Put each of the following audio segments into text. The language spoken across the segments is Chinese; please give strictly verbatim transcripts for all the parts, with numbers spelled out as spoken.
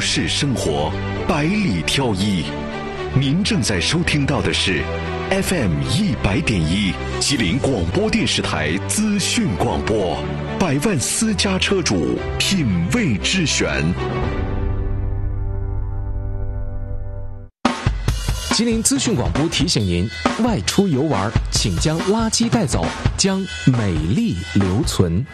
市生活，百里挑一。您正在收听到的是 F M 一百点一吉林广播电视台资讯广播，百万私家车主品味之选。 吉林资讯广播提醒您：外出游玩，请将垃圾带走，将美丽留存。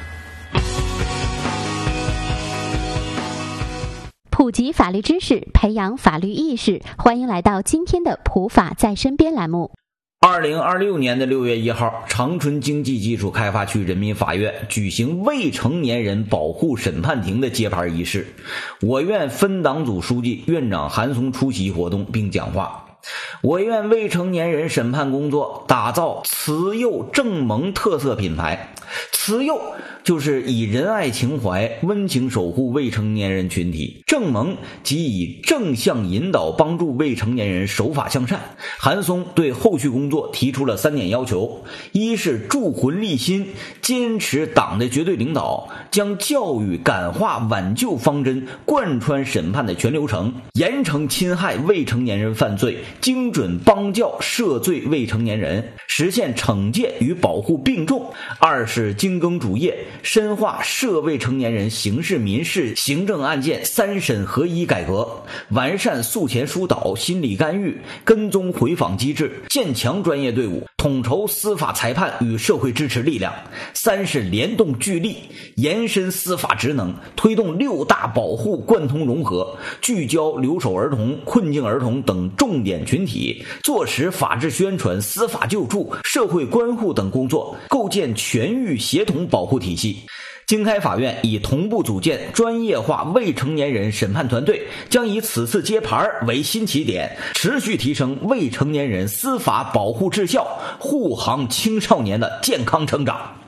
普及法律知识，培养法律意识，欢迎来到今天的普法在身边栏目。 二零二六年的六月一号，长春经济技术开发区人民法院举行未成年人保护审判庭的揭牌仪式。我院分党组书记、院长韩松出席活动并讲话。我院未成年人审判工作打造慈幼正盟特色品牌。慈幼就是以仁爱情怀温情守护未成年人群体，正盟即以正向引导帮助未成年人守法向善。韩松对后续工作提出了三点要求：一是铸魂立心，坚持党的绝对领导，将教育感化挽救方针贯穿审判的全流程，严惩侵害未成年人犯罪，精准帮教赦罪未成年人，实现惩戒与保护并重。二是精耕主业，深化涉未成年人刑事民事行政案件三审合一改革，完善诉前疏导、心理干预、跟踪回访机制，建强专业队伍，统筹司法裁判与社会支持力量。三是联动聚力，延伸司法职能，推动六大保护贯通融合，聚焦留守儿童、困境儿童等重点群体，坐实法治宣传、司法救助、社会关护等工作，构建全域协同保护体系。经开法院已同步组建专业化未成年人审判团队，将以此次揭牌为新起点，持续提升未成年人司法保护质效，护航青少年的健康成长。